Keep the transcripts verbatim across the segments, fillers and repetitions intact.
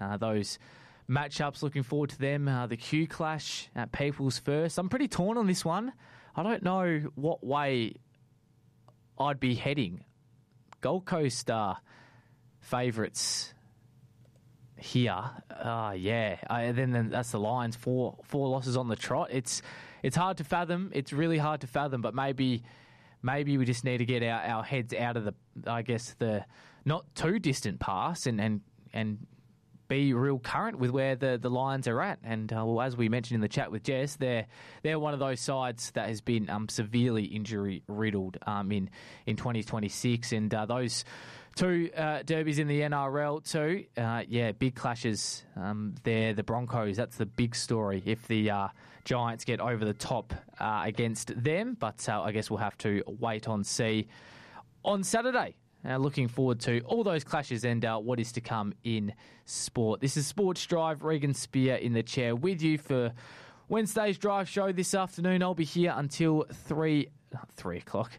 Uh, those matchups, looking forward to them. Uh, the Q Clash at People's First. I'm pretty torn on this one. I don't know what way I'd be heading. Gold Coast uh, favourites here. Uh, yeah. Uh, then, then that's the Lions. Four four losses on the trot. It's it's hard to fathom. It's really hard to fathom, but maybe maybe we just need to get our, our heads out of the, I guess, the not too distant past and, and, and be real current with where the, the Lions are at. And uh, well, as we mentioned in the chat with Jess, they're they're one of those sides that has been um, severely injury riddled um, in in twenty twenty-six, and uh, those two uh, derbies in the N R L too. Uh, yeah, big clashes um, there. The Broncos, that's the big story. If the uh, Giants get over the top uh, against them, but uh, I guess we'll have to wait on see on Saturday. Uh, looking forward to all those clashes and uh, what is to come in sport. This is Sports Drive. Regan Spear in the chair with you for Wednesday's Drive Show this afternoon. I'll be here until three, three o'clock.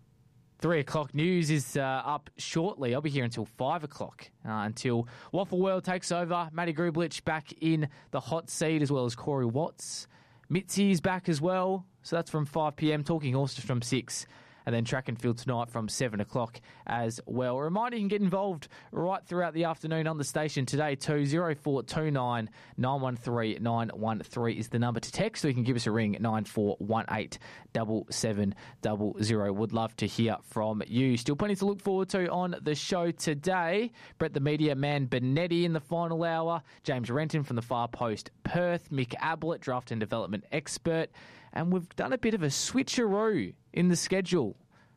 Three o'clock news is uh, up shortly. I'll be here until five o'clock uh, until Waffle World takes over. Matty Grublich back in the hot seat, as well as Corey Watts. Mitzi is back as well. So that's from five p.m. Talking Horses from six. And then track and field tonight from seven o'clock as well. A reminder, you can get involved right throughout the afternoon on the station today too. oh four two nine, nine one three, nine one three is the number to text, or you can give us a ring, nine four one eight, seven seven zero zero. Would love to hear from you. Still plenty to look forward to on the show today. Brett the Media Man Benetti in the final hour. James Renton from the Far Post Perth. Mick Ablett, draft and development expert. And we've done a bit of a switcheroo in the schedule.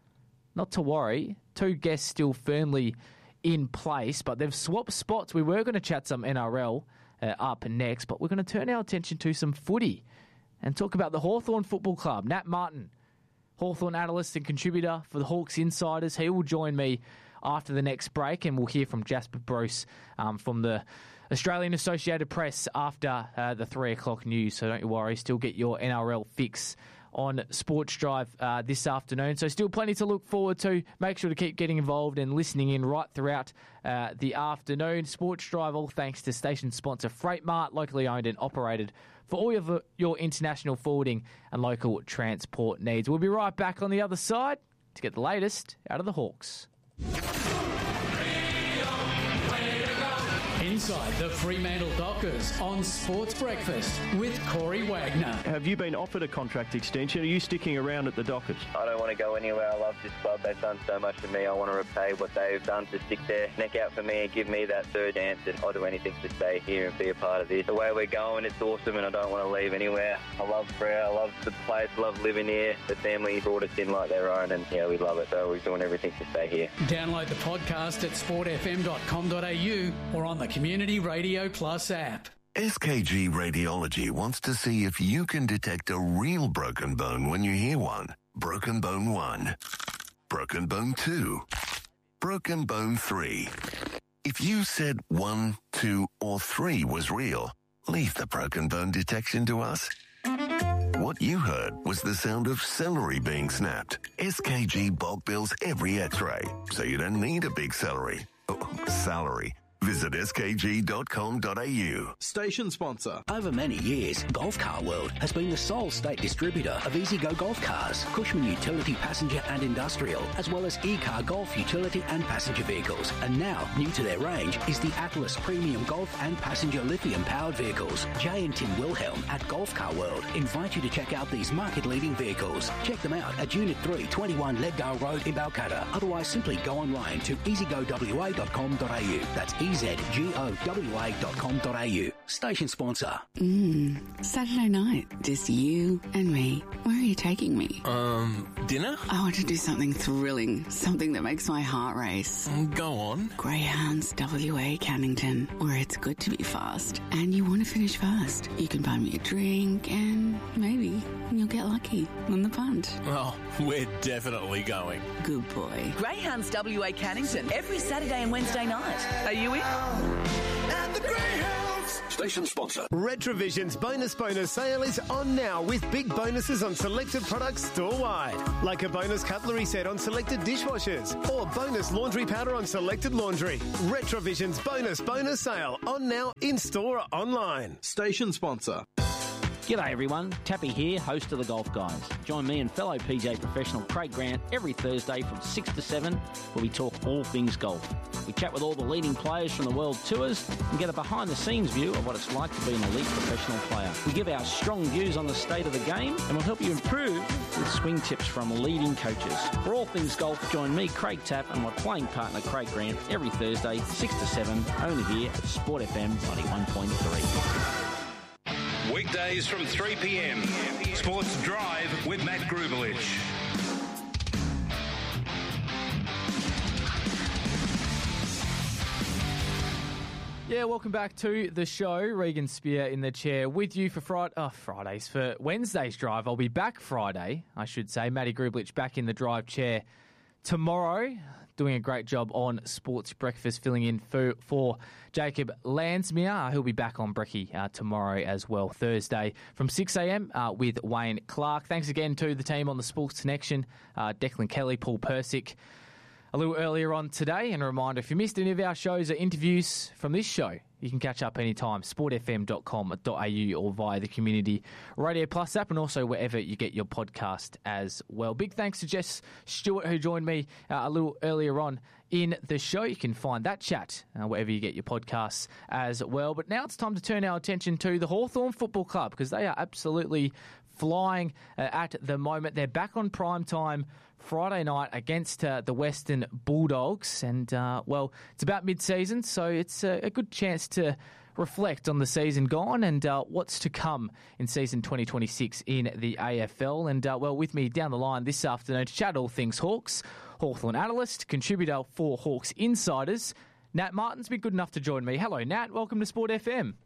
Not to worry, two guests still firmly in place, but they've swapped spots. We were going to chat some N R L uh, up next, but we're going to turn our attention to some footy and talk about the Hawthorn Football Club. Nat Martin, Hawthorn analyst and contributor for the Hawks Insiders. He will join me after the next break, and we'll hear from Jasper Bruce um, from the Australian Associated Press after uh, the three o'clock news. So don't you worry, still get your N R L fix on Sports Drive uh, this afternoon. So still plenty to look forward to. Make sure to keep getting involved and listening in right throughout uh, the afternoon. Sports Drive, all thanks to station sponsor Freight Mart, locally owned and operated for all of your international forwarding and local transport needs. We'll be right back on the other side to get the latest out of the Hawks. Inside the Fremantle Dockers on Sports Breakfast with Corey Wagner. Have you been offered a contract extension? Are you sticking around at the Dockers? I don't want to go anywhere. I love this club. They've done so much for me. I want to repay what they've done to stick their neck out for me and give me that third chance, and I'll do anything to stay here and be a part of this. The way we're going, it's awesome, and I don't want to leave anywhere. I love Freo. I love the place. I love living here. The family brought us in like their own, and yeah, we love it. So we're doing everything to stay here. Download the podcast at sport f m dot com dot a u or on the Community Radio Plus app. S K G Radiology wants to see if you can detect a real broken bone when you hear one. Broken bone one. Broken bone two. Broken bone three. If you said one, two, or three was real, leave the broken bone detection to us. What you heard was the sound of celery being snapped. S K G bulk bills every x-ray, so you don't need a big celery. Oh, salary. Visit s k g dot com dot a u. Station sponsor. Over many years, Golf Car World has been the sole state distributor of EasyGo Golf Cars, Cushman Utility Passenger and Industrial, as well as E-Car Golf Utility and Passenger Vehicles. And now, new to their range is the Atlas Premium Golf and Passenger Lithium-powered vehicles. Jay and Tim Wilhelm at Golf Car World invite you to check out these market-leading vehicles. Check them out at Unit three, twenty-one Leadale Road in Balcatta. Otherwise, simply go online to easy go w a dot com dot a u. That's E Z G O W A dot com dot a u. Station sponsor. Mmm, Saturday night, just you and me. Where are you taking me? Um, dinner? I want to do something thrilling, something that makes my heart race. Go on. Greyhounds W A Cannington, where it's good to be fast and you want to finish fast. You can buy me a drink and maybe you'll get lucky on the punt. Oh, we're definitely going. Good boy. Greyhounds W A Cannington, every Saturday and Wednesday night. Are you in? At the Greyhounds. Station sponsor. Retrovision's bonus bonus sale is on now with big bonuses on selected products store-wide. Like a bonus cutlery set on selected dishwashers or bonus laundry powder on selected laundry. Retrovision's bonus bonus sale on now in-store or online. Station sponsor. G'day everyone, Tappy here, host of The Golf Guys. Join me and fellow P G A professional Craig Grant every Thursday from six to seven where we talk all things golf. We chat with all the leading players from the world tours and get a behind-the-scenes view of what it's like to be an elite professional player. We give our strong views on the state of the game and we'll help you improve with swing tips from leading coaches. For all things golf, join me, Craig Tapp, and my playing partner Craig Grant every Thursday, six to seven, only here at Sport F M ninety-one point three. Weekdays from three p m. Sports Drive with Matt Grubelich. Yeah, welcome back to the show. Regan Spear in the chair with you for Friday, oh, Fridays, for Wednesday's drive. I'll be back Friday, I should say. Matty Grubelich back in the drive chair tomorrow, doing a great job on Sports Breakfast, filling in for, for Jacob Landsmere. He'll be back on Brekkie uh, tomorrow as well, Thursday from six a m uh, with Wayne Clark. Thanks again to the team on the Sports Connection, uh, Declan Kelly, Paul Persick, a little earlier on today. And a reminder, if you missed any of our shows or interviews from this show, you can catch up anytime, sport f m dot com dot a u or via the Community Radio Plus app and also wherever you get your podcast as well. Big thanks to Jess Stewart, who joined me uh, a little earlier on in the show. You can find that chat uh, wherever you get your podcasts as well. But now it's time to turn our attention to the Hawthorn Football Club because they are absolutely flying uh, at the moment. They're back on prime time Friday night against uh, the Western Bulldogs. And, uh, well, it's about mid-season, so it's a, a good chance to reflect on the season gone and uh, what's to come in season twenty twenty-six in the A F L. And, uh, well, with me down the line this afternoon to chat all things Hawks, Hawthorn analyst, contributor for Hawks Insiders, Nat Martin's been good enough to join me. Hello, Nat. Welcome to Sport F M.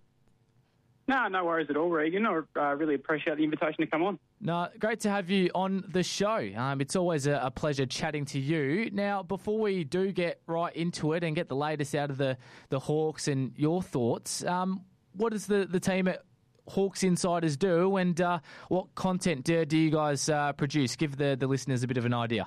No, no worries at all, Regan. I uh, really appreciate the invitation to come on. No, great to have you on the show. Um, it's always a, a pleasure chatting to you. Now, before we do get right into it and get the latest out of the, the Hawks and your thoughts, um, what does the, the team at Hawks Insiders do and uh, what content do, do you guys uh, produce? Give the, the listeners a bit of an idea.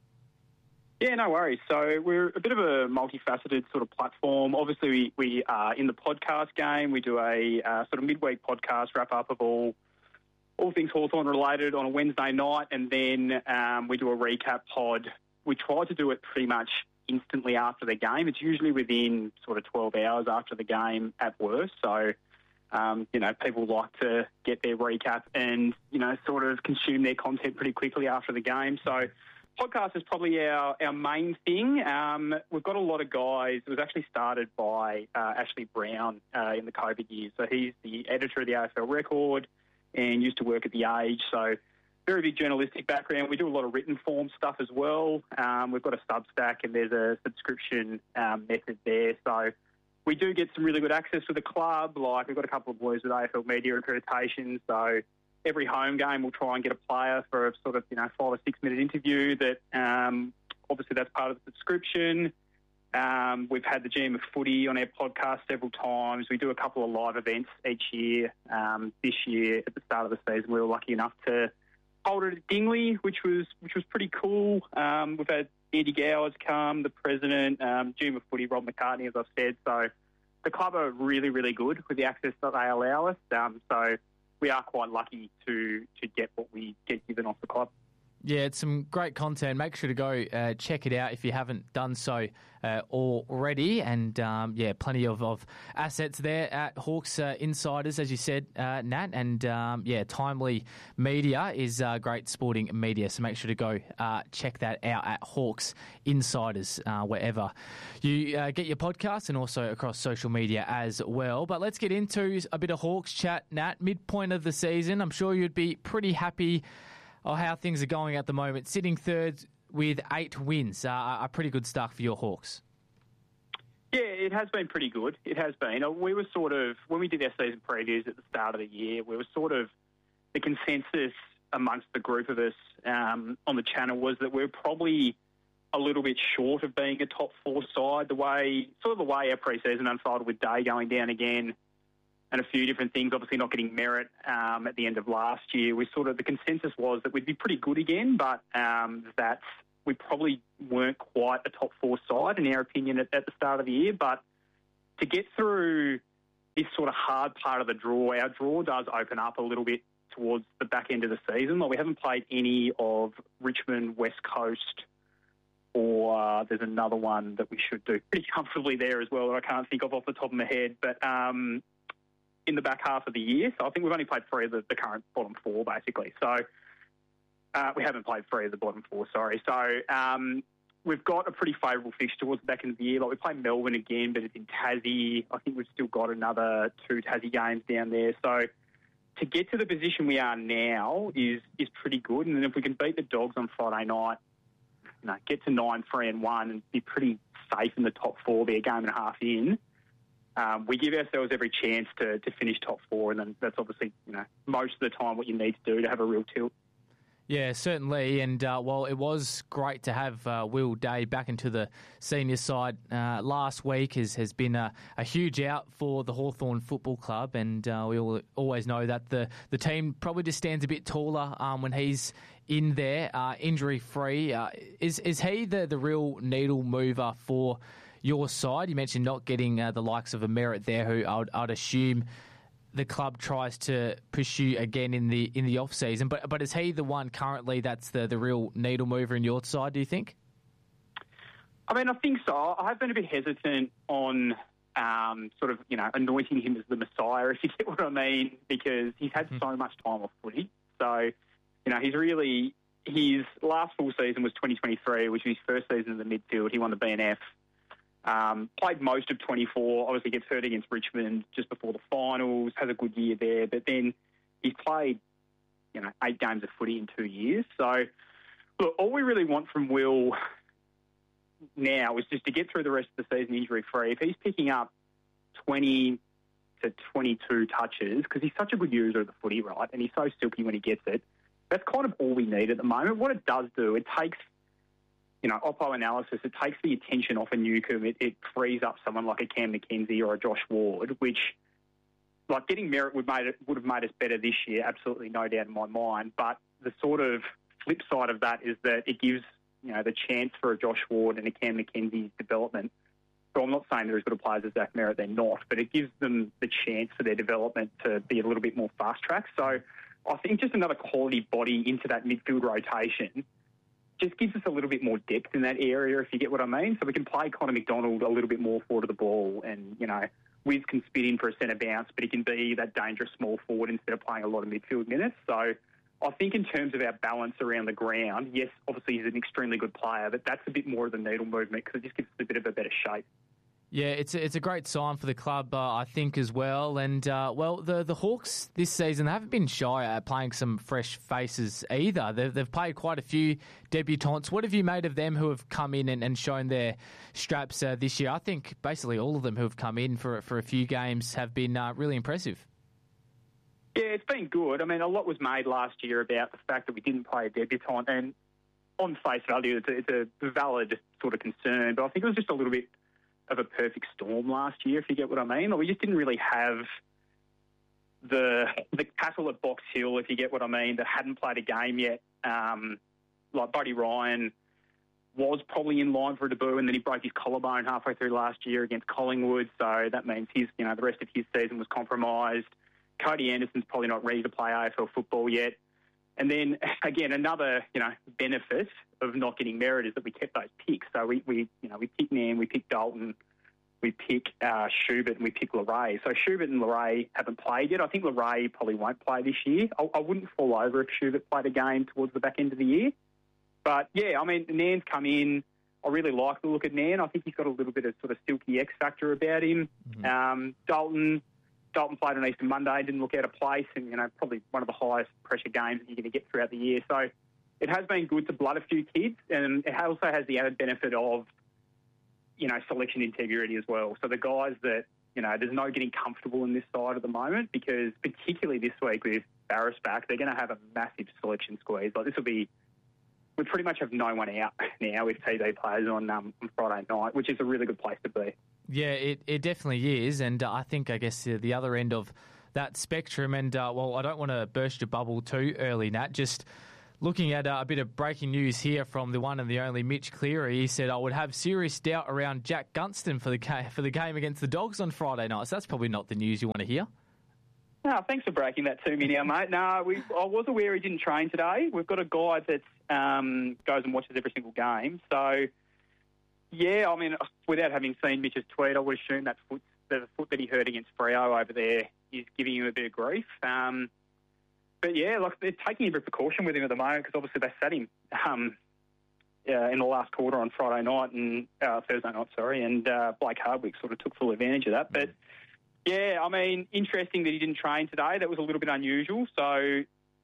Yeah, no worries. So we're a bit of a multifaceted sort of platform. Obviously, we, we are in the podcast game. We do a uh, sort of midweek podcast wrap-up of all all things Hawthorn related on a Wednesday night, and then um, we do a recap pod. We try to do it pretty much instantly after the game. It's usually within sort of twelve hours after the game at worst. So, um, you know, people like to get their recap and, you know, sort of consume their content pretty quickly after the game. So podcast is probably our, our main thing. Um, we've got a lot of guys. It was actually started by uh, Ashley Brown uh, in the COVID years. So he's the editor of the A F L Record and used to work at The Age. So very big journalistic background. We do a lot of written form stuff as well. Um, we've got a Substack and there's a subscription um, method there. So we do get some really good access to the club. Like we've got a couple of boys with A F L media accreditation. So every home game we'll try and get a player for a sort of, you know, five or six minute interview that um, obviously that's part of the subscription. Um, we've had the G M of Footy on our podcast several times. We do a couple of live events each year. Um, this year at the start of the season we were lucky enough to hold it at Dingley, which was which was pretty cool. Um, we've had Andy Gowers come, the president, um, G M of Footy, Rob McCartney, as I've said. So the club are really, really good with the access that they allow us. Um, so we are quite lucky to to get what we get given off the club. Yeah, it's some great content. Make sure to go uh, check it out if you haven't done so uh, already. And, um, yeah, plenty of, of assets there at Hawks uh, Insiders, as you said, uh, Nat. And, um, yeah, Timely Media is uh, great sporting media. So make sure to go uh, check that out at Hawks Insiders, uh, wherever you uh, get your podcasts and also across social media as well. But let's get into a bit of Hawks chat, Nat. Midpoint of the season, I'm sure you'd be pretty happy Oh, how things are going at the moment. Sitting third with eight wins. Uh, a pretty good start for your Hawks. Yeah, it has been pretty good. It has been. We were sort of, when we did our season previews at the start of the year, we were sort of, the consensus amongst the group of us um, on the channel was that we we're probably a little bit short of being a top four side. The way, sort of the way our pre-season unfolded with Day going down again, and a few different things. Obviously, not getting merit um, at the end of last year. We sort of the consensus was that we'd be pretty good again, but um, that we probably weren't quite a top four side, in our opinion, at, at the start of the year. But to get through this sort of hard part of the draw, our draw does open up a little bit towards the back end of the season. Like, we haven't played any of Richmond, West Coast, or uh, there's another one that we should do pretty comfortably there as well that I can't think of off the top of my head. But um, in the back half of the year, so I think we've only played three of the, the current bottom four, basically. So uh, we haven't played three of the bottom four, sorry. So um, we've got a pretty favourable fixture towards the back end of the year. Like, we play Melbourne again, but it's in Tassie. I think we've still got another two Tassie games down there. So to get to the position we are now is is pretty good. And then if we can beat the Dogs on Friday night, you know, get to nine, three and one and be pretty safe in the top four, be a game and a half in, um, we give ourselves every chance to, to finish top four. And then that's obviously, you know, most of the time what you need to do to have a real tilt. Yeah, certainly. And, uh, well, it was great to have uh, Will Day back into the senior side uh, last week. Has, has been a, a huge out for the Hawthorn Football Club, and uh, we all, always know that the, the team probably just stands a bit taller um, when he's in there, uh, injury-free. Uh, is is he the, the real needle mover for your side? You mentioned not getting uh, the likes of a Merritt there, who I would, I'd assume the club tries to pursue again in the in the off season, but but is he the one currently that's the, the real needle mover in your side, do you think? I mean, I think so. I have been a bit hesitant on um, sort of, you know, anointing him as the Messiah, if you get what I mean, because he's had mm-hmm. so much time off footy. So, you know, he's really, his last full season was twenty twenty-three, which was his first season in the midfield. He won the B N F. Um, played most of twenty-four, obviously gets hurt against Richmond just before the finals, has a good year there, but then he's played, you know, eight games of footy in two years. So, look, all we really want from Will now is just to get through the rest of the season injury-free. If he's picking up twenty to twenty-two touches, because he's such a good user of the footy, right, and he's so silky when he gets it, that's kind of all we need at the moment. What it does do, it takes... You know, Oppo analysis, it takes the attention off a Newcombe. It, it frees up someone like a Cam McKenzie or a Josh Ward, which, like, getting merit would, made it, would have made us better this year, absolutely no doubt in my mind. But the sort of flip side of that is that it gives, you know, the chance for a Josh Ward and a Cam McKenzie's development. So I'm not saying they're as good a players as Zach Merritt, they're not, but it gives them the chance for their development to be a little bit more fast-tracked. So I think just another quality body into that midfield rotation just gives us a little bit more depth in that area, if you get what I mean. So we can play Connor McDonald a little bit more forward of the ball, and, you know, Wiz can spit in for a centre bounce, but he can be that dangerous small forward instead of playing a lot of midfield minutes. So I think in terms of our balance around the ground, yes, obviously he's an extremely good player, but that's a bit more of the needle movement because it just gives us a bit of a better shape. Yeah, it's a, it's a great sign for the club, uh, I think, as well. And, uh, well, the the Hawks this season, they haven't been shy at playing some fresh faces either. They've, they've played quite a few debutants. What have you made of them who have come in and, and shown their straps uh, this year? I think basically all of them who have come in for, for a few games have been uh, really impressive. Yeah, it's been good. I mean, a lot was made last year about the fact that we didn't play a debutant, and on face value, it's a, it's a valid sort of concern, but I think it was just a little bit of a perfect storm last year, if you get what I mean. Like, we just didn't really have the the cattle at Box Hill, if you get what I mean, that hadn't played a game yet. Um, like Buddy Ryan was probably in line for a debut, and then he broke his collarbone halfway through last year against Collingwood, so that means his, you know, the rest of his season was compromised. Cody Anderson's probably not ready to play A F L football yet. And then, again, another, you know, benefit of not getting merit is that we kept those picks. So we, we you know, we picked Nan, we picked Dalton, we pick uh, Schubert, and we pick Leray. So Schubert and Leray haven't played yet. I think Leray probably won't play this year. I, I wouldn't fall over if Schubert played a game towards the back end of the year. But, yeah, I mean, Nan's come in. I really like the look at Nan. I think he's got a little bit of sort of silky X factor about him. Mm-hmm. Um, Dalton... Dalton played on Easter Monday, didn't look out of place, and, you know, probably one of the highest pressure games that you're going to get throughout the year. So it has been good to blood a few kids, and it also has the added benefit of, you know, selection integrity as well. So the guys that, you know, there's no getting comfortable in this side at the moment, because particularly this week with Barris back, they're going to have a massive selection squeeze. Like, this will be, we pretty much have no one out now with T V players on, um, on Friday night, which is a really good place to be. Yeah, it, it definitely is. And uh, I think, I guess, uh, the other end of that spectrum, and, uh, well, I don't want to burst your bubble too early, Nat, just looking at uh, a bit of breaking news here from the one and the only Mitch Cleary. He said, I would have serious doubt around Jack Gunston for the, ga- for the game against the Dogs on Friday night. So that's probably not the news you want to hear. No, thanks for breaking that to me now, mate. No, we, I was aware he didn't train today. We've got a guy that um, goes and watches every single game. So, yeah, I mean, without having seen Mitch's tweet, I would assume that foot, the foot that he hurt against Freo over there is giving him a bit of grief. Um, but, yeah, like they're taking a bit of precaution with him at the moment because obviously they sat him um, uh, in the last quarter on Friday night and uh, Thursday night, sorry, and uh, Blake Hardwick sort of took full advantage of that. But, yeah, I mean, interesting that he didn't train today. That was a little bit unusual. So,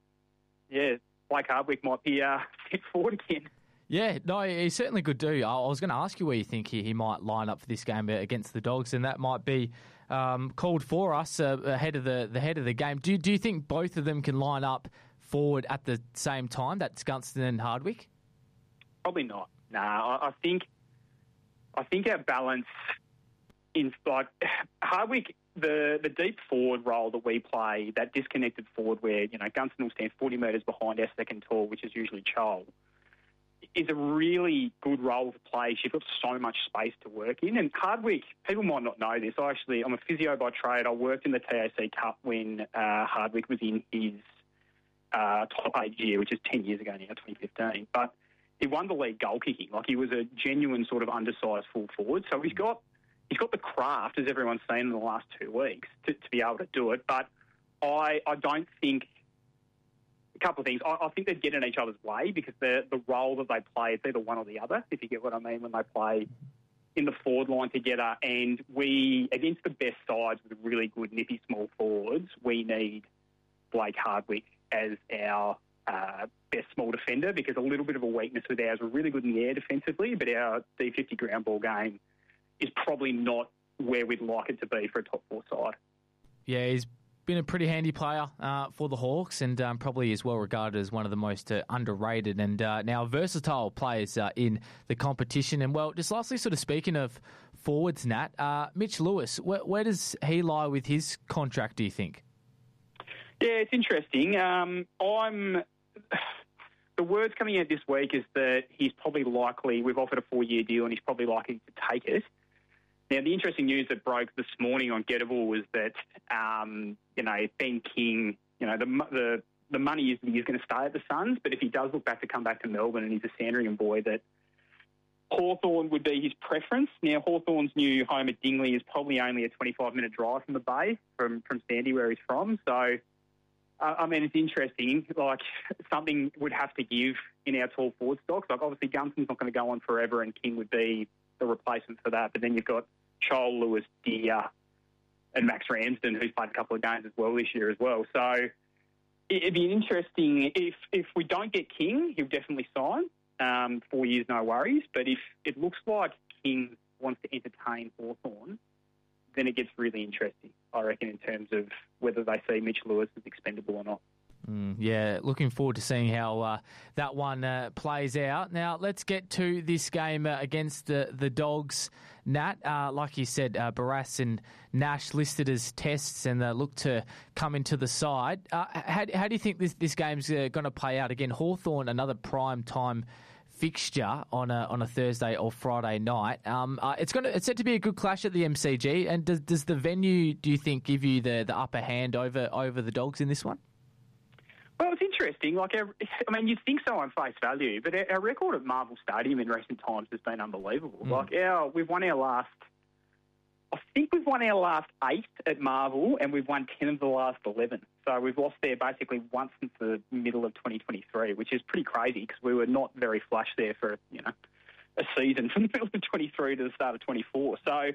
yeah, Blake Hardwick might be uh, fit forward again. Yeah, no, he certainly could do. I was going to ask you where you think he, he might line up for this game against the Dogs, and that might be um, called for us uh, ahead of the, the head of the game. Do, do you think both of them can line up forward at the same time? That's Gunston and Hardwick? Probably not. Nah, I, I think I think our balance in like Hardwick. The the deep forward role that we play, that disconnected forward where, you know, Gunston will stand forty metres behind our second tall, which is usually Chol, is a really good role to play. She's got so much space to work in. And Hardwick, people might not know this. I actually, I'm a physio by trade. I worked in the T A C Cup when uh, Hardwick was in his uh, top eight year, which is ten years ago now, twenty fifteen. But he won the league goal kicking. Like, he was a genuine sort of undersized full forward. So he's got... He's got the craft, as everyone's seen in the last two weeks, to, to be able to do it. But I, I don't think... A couple of things. I, I think they'd get in each other's way because the the role that they play, it's either one or the other, if you get what I mean, when they play in the forward line together. And we, against the best sides with really good, nippy, small forwards, we need Blake Hardwick as our uh, best small defender because a little bit of a weakness with ours. We're really good in the air defensively, but our D fifty ground ball game is probably not where we'd like it to be for a top four side. Yeah, he's been a pretty handy player uh, for the Hawks and um, probably is well regarded as one of the most uh, underrated and uh, now versatile players uh, in the competition. And, well, just lastly, sort of speaking of forwards, Nat, uh, Mitch Lewis, where, where does he lie with his contract, do you think? Yeah, it's interesting. Um, I'm... The words coming out this week is that he's probably likely, we've offered a four-year deal and he's probably likely to take it. Now, the interesting news that broke this morning on Gettable was that, um, you know, Ben King, you know, the the, the money is he's going to stay at the Suns, but if he does look back to come back to Melbourne and he's a Sandringham boy, that Hawthorn would be his preference. Now, Hawthorn's new home at Dingley is probably only a twenty-five minute drive from the Bay, from, from Sandy, where he's from. So, uh, I mean, it's interesting. Like, something would have to give in our tall forward stocks. Like, obviously, Gunston's not going to go on forever and King would be the replacement for that. But then you've got Chol, Lewis, Deer, and Max Ramsden, who's played a couple of games as well this year as well. So it'd be interesting. If if we don't get King, he'll definitely sign. Um, four years, no worries. But if it looks like King wants to entertain Hawthorn, then it gets really interesting, I reckon, in terms of whether they see Mitch Lewis as expendable or not. Mm, yeah, looking forward to seeing how uh, that one uh, plays out. Now, let's get to this game uh, against the, the Dogs, Nat. Uh, like you said, uh, Barrass and Nash listed as tests and uh, look to come into the side. Uh, how, how do you think this, this game's uh, going to play out? Again, Hawthorn, another prime time fixture on a on a Thursday or Friday night. Um, uh, it's going to it's set to be a good clash at the M C G. And does does the venue, do you think, give you the, the upper hand over over the Dogs in this one? Well, it's interesting. Like, our, I mean, you'd think so on face value, but our, our record at Marvel Stadium in recent times has been unbelievable. Mm. Like, our we've won our last, I think we've won our last eight at Marvel, and we've won ten of the last eleven. So we've lost there basically once since the middle of twenty twenty-three, which is pretty crazy because we were not very flush there for, you know, a season from the middle of twenty-three to the start of twenty-four. So,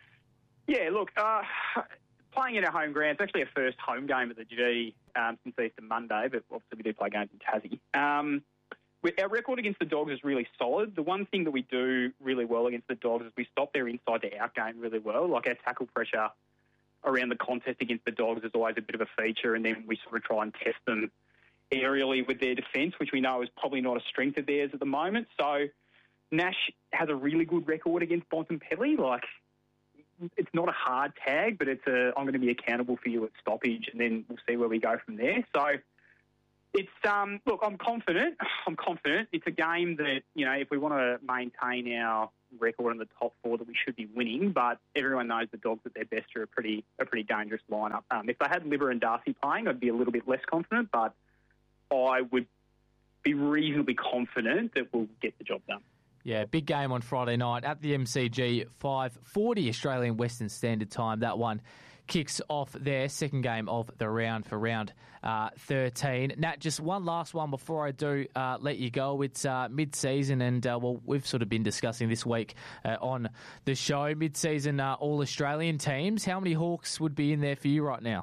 yeah, look, uh, playing in our home ground, it's actually our first home game at the G um, since Easter Monday, but obviously we do play games in Tassie. Um, we, our record against the Dogs is really solid. The one thing that we do really well against the Dogs is we stop their inside to out game really well. Like, our tackle pressure around the contest against the Dogs is always a bit of a feature, and then we sort of try and test them aerially with their defence, which we know is probably not a strength of theirs at the moment. So Nash has a really good record against Bontempelli. Like, it's not a hard tag, but it's a I'm going to be accountable for you at stoppage, and then we'll see where we go from there. So it's um look, I'm confident. I'm confident. It's a game that, you know, if we want to maintain our record in the top four, that we should be winning. But everyone knows the Dogs at their best are a pretty a pretty dangerous lineup. Um, if they had Libba and Darcy playing, I'd be a little bit less confident, but I would be reasonably confident that we'll get the job done. Yeah, big game on Friday night at the M C G, five forty Australian Western Standard Time. That one kicks off their second game of the round for round uh, thirteen. Nat, just one last one before I do uh, let you go. It's uh, mid-season, and uh, well, we've sort of been discussing this week uh, on the show, mid-season uh, all-Australian teams. How many Hawks would be in there for you right now?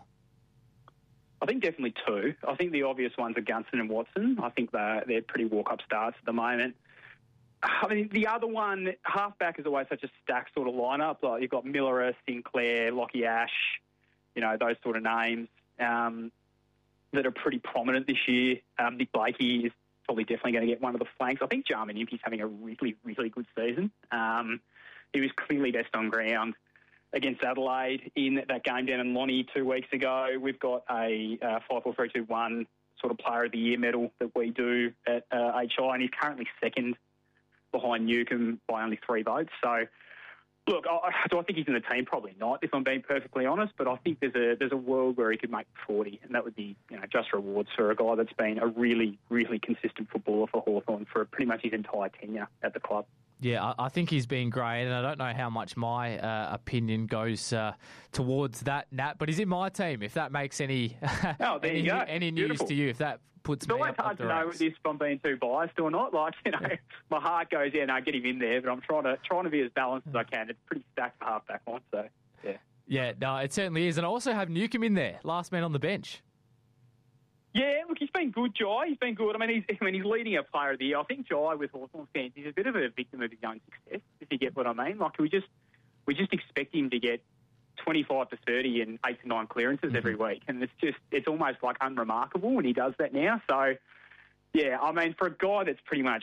I think definitely two. I think the obvious ones are Gunston and Watson. I think they're, they're pretty walk-up starts at the moment. I mean, the other one, halfback is always such a stacked sort of lineup. Like you've got Miller, Sinclair, Lockie Ash, you know, those sort of names um, that are pretty prominent this year. Um, Nick Blakey is probably definitely going to get one of the flanks. I think Jarman Yuki's having a really, really good season. Um, he was clearly best on ground against Adelaide in that game down in Lonnie two weeks ago. We've got a uh, five four three two one sort of Player of the Year medal that we do at uh, H I, and he's currently second behind Newcombe by only three votes. So, look, I, do I think he's in the team? Probably not, if I'm being perfectly honest. But I think there's a there's a world where he could make forty, and that would be, you know, just rewards for a guy that's been a really, really consistent footballer for Hawthorn for pretty much his entire tenure at the club. Yeah, I, I think he's been great, and I don't know how much my uh, opinion goes uh, towards that, Nat. But he's in my team. If that makes any oh, there any, you go. any news Beautiful. to you, if that puts it's me always up, hard up to the know ranks. if I'm being too biased or not. Like, you know, my heart goes, yeah, no, get him in there. But I'm trying to trying to be as balanced as I can. It's pretty stacked for halfback line, so yeah. Yeah, no, it certainly is. And I also have Newcombe in there, last man on the bench. Yeah, look, he's been good, Jai. He's been good. I mean, he's I mean, he's leading a Player of the Year. I think Jai, with Hawthorn fans, he's a bit of a victim of his own success, if you get what I mean. Like, we just we just expect him to get twenty-five to thirty and eight to nine clearances mm-hmm. every week, and it's just it's almost like unremarkable when he does that now. So, yeah, I mean, for a guy that's pretty much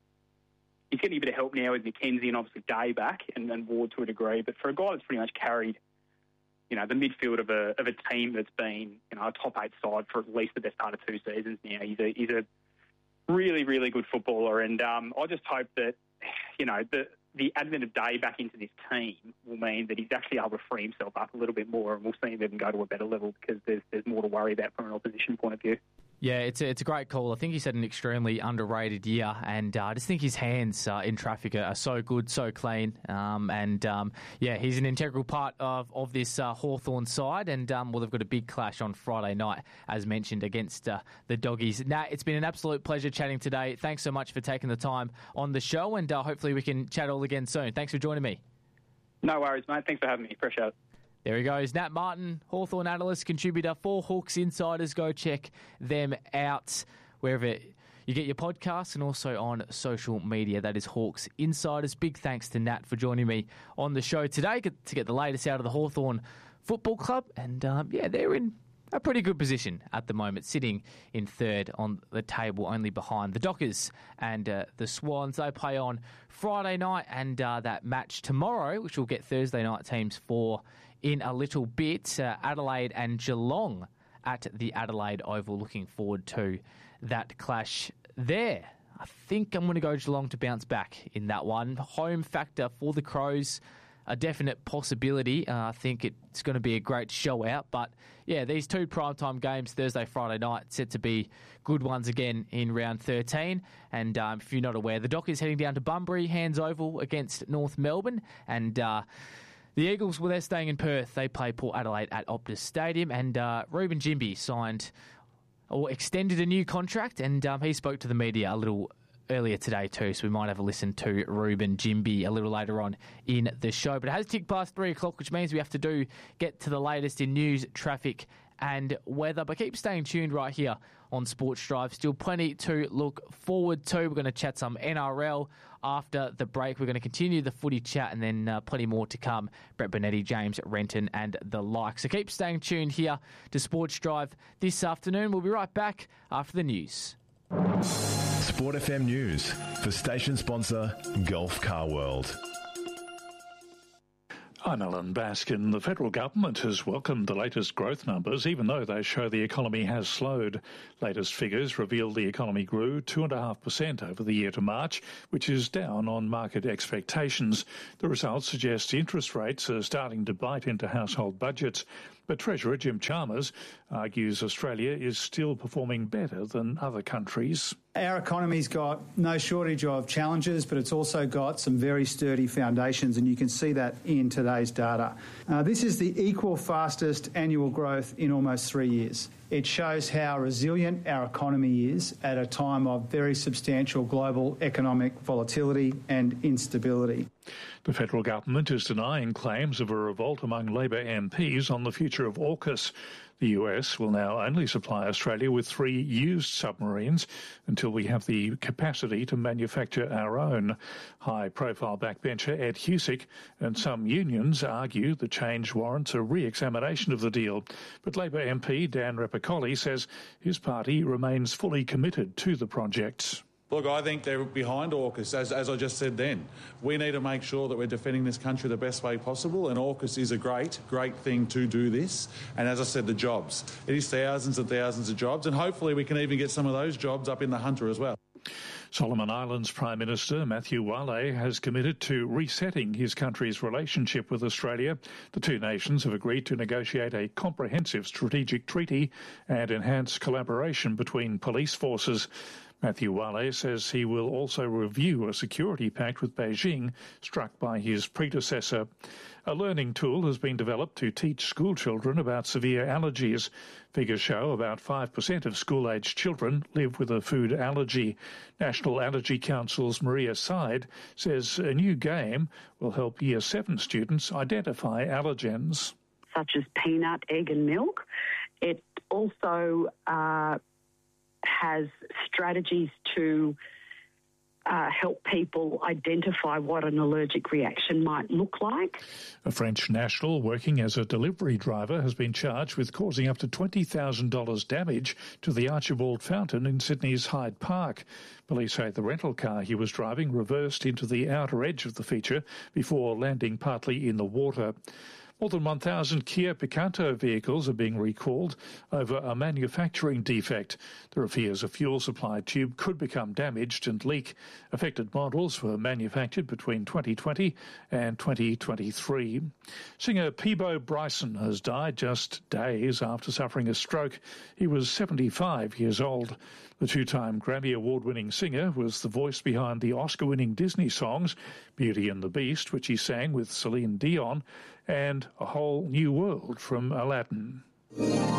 he's getting a bit of help now with McKenzie and obviously Day back and, and Ward to a degree, but for a guy that's pretty much carried, you know, the midfield of a of a team that's been, you know, a top eight side for at least the best part of two seasons now. He's a he's a really, really good footballer, and um, I just hope that, you know, the the advent of Day back into this team will mean that he's actually able to free himself up a little bit more, and we'll see him even go to a better level, because there's there's more to worry about from an opposition point of view. Yeah, it's a, it's a great call. I think he's had an extremely underrated year, and uh, I just think his hands uh, in traffic are, are so good, so clean. Um, and, um, yeah, he's an integral part of, of this uh, Hawthorn side. And, um, well, they've got a big clash on Friday night, as mentioned, against uh, the Doggies. Nat, it's been an absolute pleasure chatting today. Thanks so much for taking the time on the show, and uh, hopefully we can chat all again soon. Thanks for joining me. No worries, mate. Thanks for having me. Appreciate it. There he goes, Nat Martin, Hawthorn analyst, contributor for Hawks Insiders. Go check them out wherever you get your podcasts and also on social media. That is Hawks Insiders. Big thanks to Nat for joining me on the show today to get the latest out of the Hawthorn Football Club. And, um, yeah, they're in a pretty good position at the moment, sitting in third on the table, only behind the Dockers and uh, the Swans. They play on Friday night, and uh, that match tomorrow, which will get Thursday night teams for in a little bit, uh, Adelaide and Geelong at the Adelaide Oval. Looking forward to that clash there. I think I'm going to go Geelong to bounce back in that one. Home factor for the Crows, a definite possibility. Uh, I think it's going to be a great show out. But, yeah, these two primetime games, Thursday, Friday night, set to be good ones again in round thirteen. And um, if you're not aware, the Dockers heading down to Bunbury, Hands Oval against North Melbourne. And uh, the Eagles, well, they're staying in Perth. They play Port Adelaide at Optus Stadium. And uh, Ruben Jimby signed or extended a new contract, and um, he spoke to the media a little earlier today too, so we might have a listen to Ruben Jimby a little later on in the show. But it has ticked past three o'clock, which means we have to do get to the latest in news, traffic and weather. But keep staying tuned right here on Sports Drive. Still plenty to look forward to. We're going to chat some N R L after the break. We're going to continue the footy chat, and then uh, plenty more to come. Brett Bonetti, James Renton and the like. So keep staying tuned here to Sports Drive this afternoon. We'll be right back after the news. Sport F M News for station sponsor Golf Car World. I'm Alan Baskin. The federal government has welcomed the latest growth numbers, even though they show the economy has slowed. Latest figures reveal the economy grew two point five percent over the year to March, which is down on market expectations. The results suggest interest rates are starting to bite into household budgets. But Treasurer Jim Chalmers argues Australia is still performing better than other countries. Our economy's got no shortage of challenges, but it's also got some very sturdy foundations, and you can see that in today's data. Uh, this is the equal fastest annual growth in almost three years. It shows how resilient our economy is at a time of very substantial global economic volatility and instability. The federal government is denying claims of a revolt among Labor M Ps on the future of AUKUS. The U S will now only supply Australia with three used submarines until we have the capacity to manufacture our own. High-profile backbencher Ed Husick and some unions argue the change warrants a re-examination of the deal. But Labor M P Dan Repicoli says his party remains fully committed to the project. Look, I think they're behind AUKUS, as, as I just said then. We need to make sure that we're defending this country the best way possible, and AUKUS is a great, great thing to do this. And as I said, the jobs. It is thousands and thousands of jobs, and hopefully we can even get some of those jobs up in the Hunter as well. Solomon Islands Prime Minister Matthew Wale has committed to resetting his country's relationship with Australia. The two nations have agreed to negotiate a comprehensive strategic treaty and enhance collaboration between police forces. Matthew Wale says he will also review a security pact with Beijing struck by his predecessor. A learning tool has been developed to teach school children about severe allergies. Figures show about five percent of school-aged children live with a food allergy. National Allergy Council's Maria Side says a new game will help Year seven students identify allergens. Such as peanut, egg and milk. It also uh, has strategies to uh, help people identify what an allergic reaction might look like. A French national working as a delivery driver has been charged with causing up to twenty thousand dollars damage to the Archibald Fountain in Sydney's Hyde Park. Police say the rental car he was driving reversed into the outer edge of the feature before landing partly in the water. More than one thousand Kia Picanto vehicles are being recalled over a manufacturing defect. There are fears a fuel supply tube could become damaged and leak. Affected models were manufactured between twenty twenty and twenty twenty-three. Singer Peabo Bryson has died just days after suffering a stroke. He was seventy-five years old. The two-time Grammy Award-winning singer was the voice behind the Oscar-winning Disney songs Beauty and the Beast, which he sang with Celine Dion, and A Whole New World from Aladdin.